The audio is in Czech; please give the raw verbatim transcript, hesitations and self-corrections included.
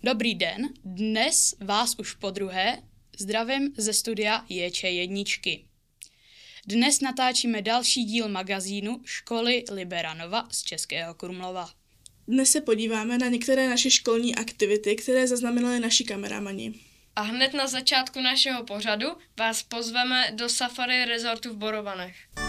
Dobrý den, dnes vás už podruhé zdravím ze studia J Č jedničky. Dnes natáčíme další díl magazínu Školy Liberanova z Českého Krumlova. Dnes se podíváme na některé naše školní aktivity, které zaznamenali naši kameramani. A hned na začátku našeho pořadu vás pozveme do Safari Resortu v Borovanech.